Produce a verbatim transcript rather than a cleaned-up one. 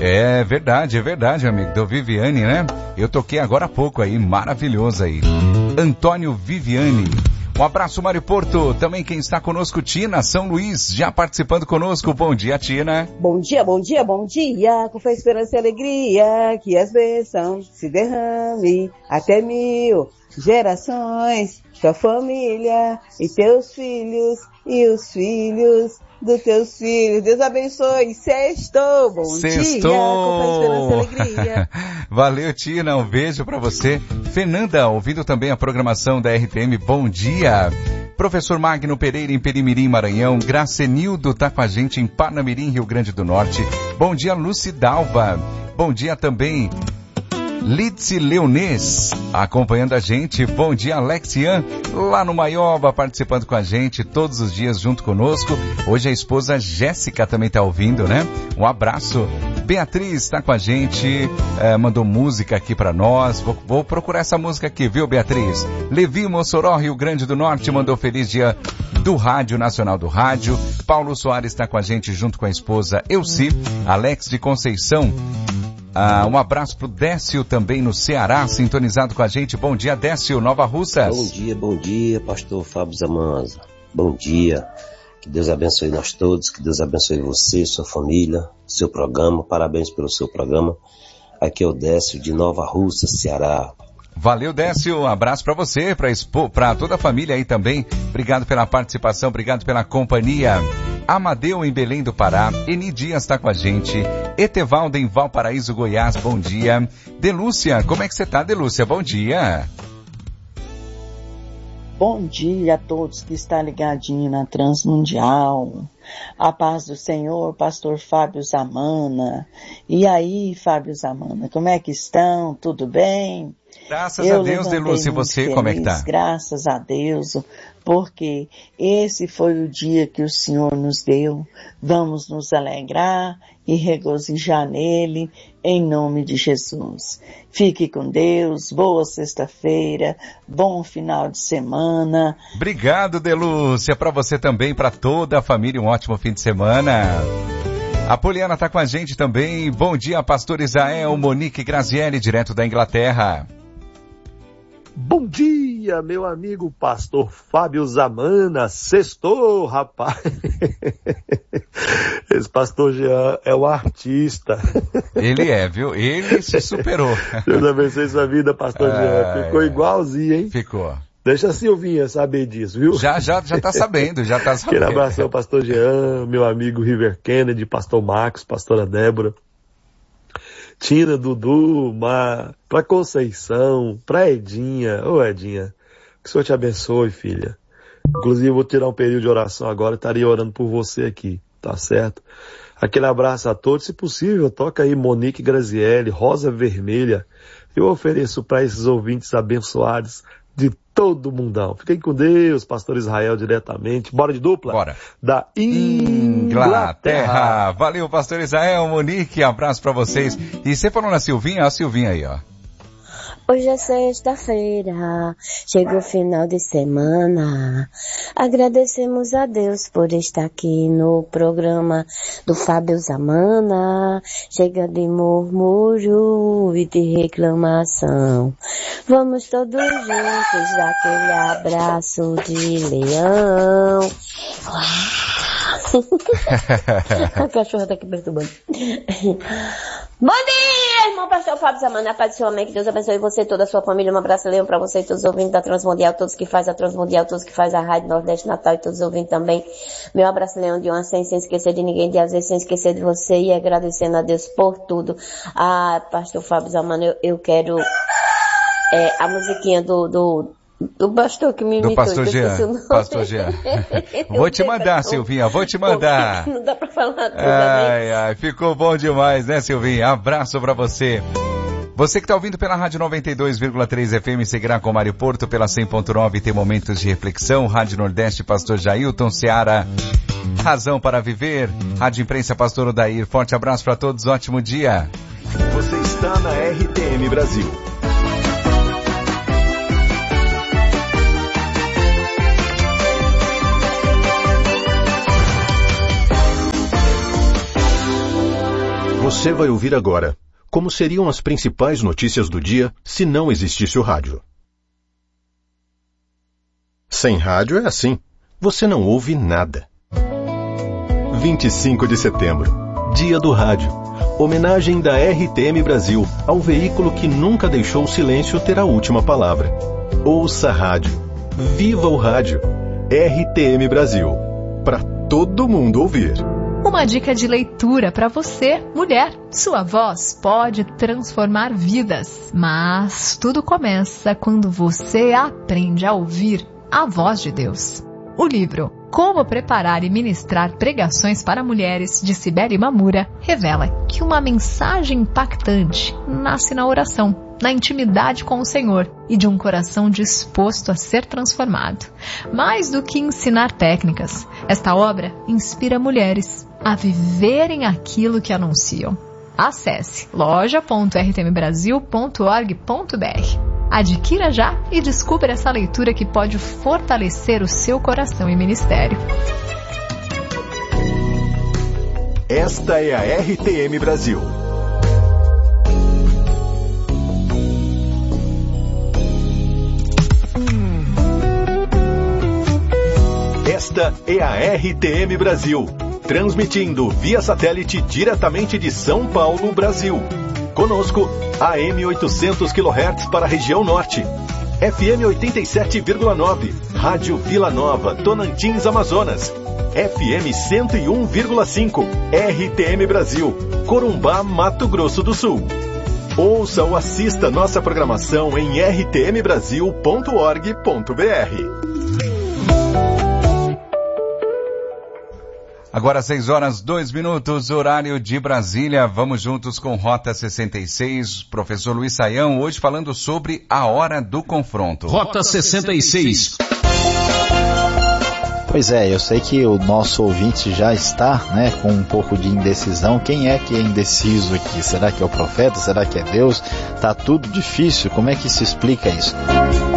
É verdade, é verdade, amigo. Do Viviane, né? Eu toquei agora há pouco aí, maravilhoso aí. Antônio Viviane. Um abraço, Mário Porto. Também quem está conosco, Tina São Luís, já participando conosco. Bom dia, Tina. Bom dia, bom dia, bom dia. Com fé, esperança e alegria, que as bênçãos se derrame até mil gerações. Tua família e teus filhos e os filhos dos teus filhos. Deus abençoe. Sextou. Bom Sextou. dia. Com fé, esperança e alegria. Valeu, Tina. Um beijo pra você. Fernanda, ouvindo também a programação da R T M. Bom dia. Professor Magno Pereira em Perimirim, Maranhão. Gracenildo tá com a gente em Parnamirim, Rio Grande do Norte. Bom dia, Lucidalva. Bom dia também, Lidse Leonês, acompanhando a gente. Bom dia, Alexian, lá no Maioba, participando com a gente todos os dias junto conosco. Hoje a esposa Jéssica também está ouvindo, né? Um abraço. Beatriz está com a gente, é, mandou música aqui para nós. Vou, vou procurar essa música aqui, viu, Beatriz? Levi Mossoró, Rio Grande do Norte, mandou feliz dia do Rádio Nacional do Rádio. Paulo Soares está com a gente junto com a esposa Elci. Alex de Conceição. Ah, um abraço pro Décio também no Ceará, sintonizado com a gente. Bom dia, Décio, Nova Russas. Bom dia, bom dia, pastor Fábio Zamanza. Bom dia. Que Deus abençoe nós todos, que Deus abençoe você, sua família, seu programa. Parabéns pelo seu programa. Aqui é o Décio de Nova Russas, Ceará. Valeu, Décio. Um abraço pra você, pra, expo, pra toda a família aí também. Obrigado pela participação, obrigado pela companhia. Amadeu em Belém do Pará, Eni Dias está com a gente, Etevaldo em Valparaíso, Goiás, bom dia. Delúcia, como é que você tá, Delúcia? Bom dia. Bom dia a todos que estão ligadinhos na Transmundial. A paz do Senhor, pastor Fábio Zamana. E aí, Fábio Zamana, como é que estão? Tudo bem? Graças Eu a Deus, Delúcia, e você, feliz, como é que tá? Graças a Deus, porque esse foi o dia que o Senhor nos deu. Vamos nos alegrar e regozijar nele, em nome de Jesus. Fique com Deus, boa sexta-feira, bom final de semana. Obrigado, Delúcia, para você também, para toda a família, um ótimo fim de semana. A Poliana tá com a gente também. Bom dia, pastor Isael, Monique Grazielli, direto da Inglaterra. Bom dia, meu amigo pastor Fábio Zamana. Sextou, rapaz. Esse pastor Jean é um artista. Ele é, viu? Ele se superou. Deus abençoe sua vida, pastor ah, Jean. Ficou é. igualzinho, hein? Ficou. Deixa a Silvinha saber disso, viu? Já, já, já tá sabendo, já tá sabendo. Aquele abraço ao pastor Jean, meu amigo River Kennedy, pastor Marcos, pastora Débora. Tina, Dudu, Mar, pra Conceição, pra Edinha. Ô Edinha, que o Senhor te abençoe, filha. Inclusive eu vou tirar um período de oração agora, estaria orando por você aqui, tá certo? Aquele abraço a todos, se possível, toca aí Monique Grazielli, Rosa Vermelha. Eu ofereço para esses ouvintes abençoados de todo mundão. Fiquem com Deus, pastor Israel diretamente. Bora de dupla? Bora. Da Inglaterra. Inglaterra. Valeu, pastor Israel, Monique, abraço pra vocês. E você falou na Silvinha, ó a Silvinha aí, ó. Hoje é sexta-feira, chega o final de semana. Agradecemos a Deus por estar aqui no programa do Fábio Zamana. Chega de murmúrio e de reclamação. Vamos todos juntos dar aquele abraço de leão. A cachorra tá aqui perturbando. Bom dia, irmão pastor Fábio Zamana, a paz do seu amém, que Deus abençoe você e toda a sua família. Um abraço, leão, pra você e todos os ouvintes da Transmundial, todos que fazem a Transmundial, todos que fazem a Rádio Nordeste Natal e todos os ouvintes também. Meu abraço, leão, de uma sem, sem esquecer de ninguém, de às vezes sem esquecer de você e agradecendo a Deus por tudo. Ah, pastor Fábio Zamana, eu, eu quero é, a musiquinha do... do Do pastor que me imitou. Do pastor Jean. Pastor Jean. Vou te mandar, Silvinha, vou te mandar. Não dá pra falar tudo, ai, né? Ai, ficou bom demais, né, Silvinha? Abraço pra você. Você que tá ouvindo pela Rádio noventa e dois vírgula três F M, seguirá com Mário Porto pela cem ponto nove, tem momentos de reflexão. Rádio Nordeste, pastor Jailton, Seara, Razão para Viver. Rádio Imprensa, pastor Odair. Forte abraço pra todos, ótimo dia. Você está na R T M Brasil. Você vai ouvir agora como seriam as principais notícias do dia se não existisse o rádio. Sem rádio é assim. Você não ouve nada. vinte e cinco de setembro, Dia do Rádio. Homenagem da R T M Brasil ao veículo que nunca deixou o silêncio ter a última palavra. Ouça rádio. Viva o rádio. R T M Brasil. Para todo mundo ouvir. Uma dica de leitura para você, mulher. Sua voz pode transformar vidas, mas tudo começa quando você aprende a ouvir a voz de Deus. O livro Como Preparar e Ministrar Pregações para Mulheres, de Cibele Mamura, revela que uma mensagem impactante nasce na oração, na intimidade com o Senhor e de um coração disposto a ser transformado. Mais do que ensinar técnicas, esta obra inspira mulheres a viverem aquilo que anunciam. Acesse loja ponto r t m brasil ponto org ponto b r. Adquira já e descubra essa leitura que pode fortalecer o seu coração e ministério. Esta é a R T M Brasil. Esta é a R T M Brasil, transmitindo via satélite diretamente de São Paulo, Brasil. Conosco, A M oitocentos quilohertz para a região norte, F M oitenta e sete vírgula nove, Rádio Vila Nova, Tocantins, Amazonas, F M cento e um vírgula cinco, R T M Brasil, Corumbá, Mato Grosso do Sul. Ouça ou assista nossa programação em r t m brasil ponto org ponto b r. Agora seis horas, dois minutos, horário de Brasília. Vamos juntos com Rota sessenta e seis. Professor Luiz Saião, hoje falando sobre a hora do confronto. Rota sessenta e seis. Pois é, eu sei que o nosso ouvinte já está, né, com um pouco de indecisão. Quem é que é indeciso aqui? Será que é o profeta? Será que é Deus? Tá tudo difícil. Como é que se explica isso?